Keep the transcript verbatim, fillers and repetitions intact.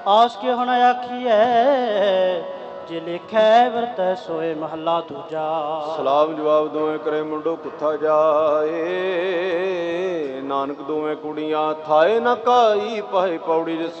ਆਸ ਕੇ ਹੁਣ ਆਖੀਐ ਜੇ ਲਿਖੈ ਵਰਤੈ ਸੋਏ ਮਹੱਲਾ ਦੂਜਾ। ਸਲਾਮ ਜਵਾਬ ਦੋਵੇਂ ਕਰੇ ਮੁੰਡੋ ਕੁੱਥਾ ਜਾਏ, ਨਾਨਕ ਦੋਵੇਂ ਕੁੜੀਆਂ ਥਾਏ ਨਾ ਕਾਈ ਪਾਏ ਪੌੜੀ